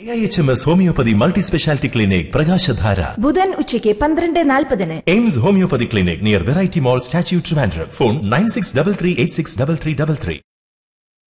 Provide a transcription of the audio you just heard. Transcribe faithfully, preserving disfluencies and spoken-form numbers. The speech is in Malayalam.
A I H M S homeopathy multi speciality clinic പ്രകാശധാര ബുധൻ ഉച്ചയ്ക്ക് പന്ത്രണ്ട് നാൽപ്പതിന്. AIIMS homeopathy clinic near variety മോൾ statue Trivandrum. Phone nine six double three eight six double three double three.